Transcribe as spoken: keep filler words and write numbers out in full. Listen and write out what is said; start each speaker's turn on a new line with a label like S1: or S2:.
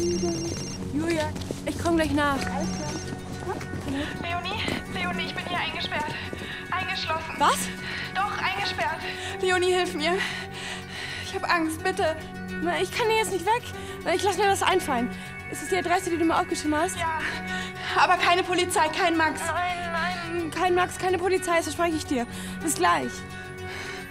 S1: Julia, ich komme gleich nach.
S2: Leonie, Leonie, ich bin hier eingesperrt. Eingeschlossen.
S1: Was?
S2: Doch, eingesperrt.
S1: Leonie, hilf mir. Ich habe Angst, bitte. Ich kann hier jetzt nicht weg. Ich lasse mir das einfallen. Ist es die Adresse, die du mir aufgeschrieben hast?
S2: Ja.
S1: Aber keine Polizei, kein Max.
S2: Nein, nein.
S1: Kein Max, keine Polizei, das verspreche ich dir. Bis gleich.